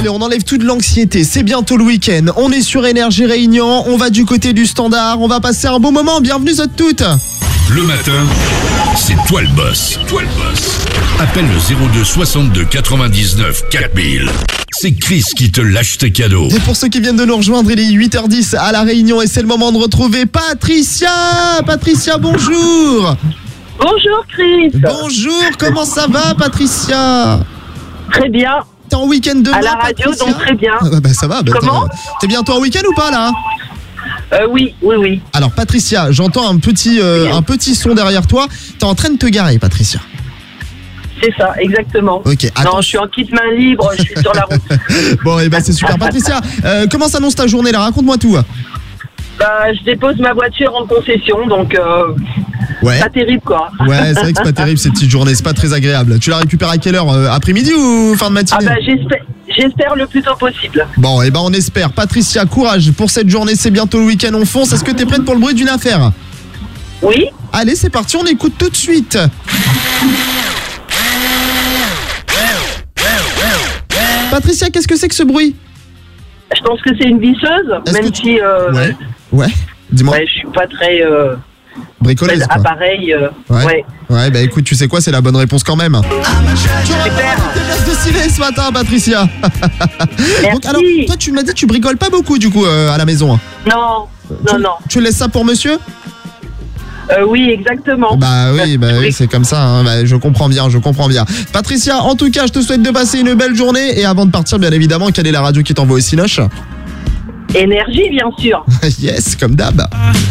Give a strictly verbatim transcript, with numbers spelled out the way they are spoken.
Allez, on enlève toute l'anxiété. C'est bientôt le week-end. On est sur Énergie Réunion. On va du côté du standard. On va passer un bon moment. Bienvenue à toutes. Le matin, c'est toi le boss. Toi le boss. Appelle le zéro deux soixante-deux quatre-vingt-dix-neuf quatre mille. C'est Chris qui te lâche tes cadeaux. Et pour ceux qui viennent de nous rejoindre, il est huit heures dix à La Réunion et c'est le moment de retrouver Patricia. Patricia, bonjour. Bonjour Chris. Bonjour, comment ça va Patricia? Très bien. T'es en week-end demain, À la radio, Patricia? donc très bien. Ah bah, bah, ça va. Bah, Comment? T'es bientôt en week-end ou pas là? Euh, oui, oui, oui. Alors Patricia, j'entends un petit, euh, un petit son derrière toi. T'es en train de te garer, Patricia. C'est ça, exactement. Ok, attends. Non, je suis en kit main libre, je suis sur la route. Bon, et bah c'est super. Patricia, euh, comment s'annonce ta journée là? Raconte-moi tout. Bah, je dépose ma voiture en concession, donc euh, Ouais. pas terrible quoi. Ouais, c'est vrai que c'est pas terrible ces petites journées, c'est pas très agréable. Tu la récupères à quelle heure? euh, Après-midi ou fin de Ah matinée? bah j'espère, j'espère le plus tôt possible. Bon, et ben on espère. Patricia, courage pour cette journée, c'est bientôt le week-end, on fonce. Est-ce que t'es prête pour le bruit d'une affaire? Oui. Allez, c'est parti, on écoute tout de suite. Patricia, qu'est-ce que c'est que ce bruit? Je pense que c'est une visseuse, Est-ce même que tu- si euh, Ouais, ouais, dis-moi. ouais, je suis pas très euh, Bricoleuse, quoi. appareil. Euh, Ouais. ouais. Ouais, bah écoute, tu sais quoi, c'est la bonne réponse quand même. Super. Tes places de ciné ce matin, Patricia. Merci. Donc, alors, toi, tu m'as dit que tu bricoles pas beaucoup, du coup, euh, à la maison. Non, non, tu, non. Tu laisses ça pour monsieur? Euh, oui, exactement. Bah oui, bah oui, c'est comme ça, hein. Bah, je comprends bien, je comprends bien. Patricia, en tout cas, je te souhaite de passer une belle journée. Et avant de partir, bien évidemment, quelle est la radio qui t'envoie au Cinoche? Énergie, bien sûr. Yes, comme d'hab.